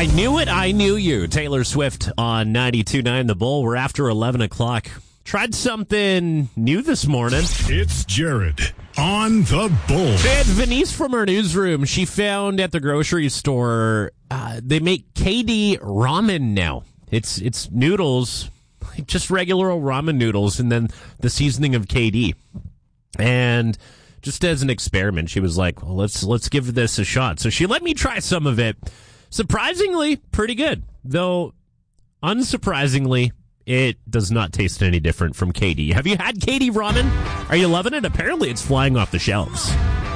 I knew it, I knew you. Taylor Swift on 92.9 The Bull. We're after 11 o'clock. Tried something new this morning. It's Jared on The Bull. And Venice from our newsroom, she found at the grocery store, they make KD ramen now. It's noodles, like just regular old ramen noodles, and then the seasoning of KD. And just as an experiment, she was like, well, let's give this a shot. So she let me try some of it. Surprisingly, pretty good. Though, unsurprisingly, it does not taste any different from KD. Have you had KD ramen? Are you loving it? Apparently, it's flying off the shelves.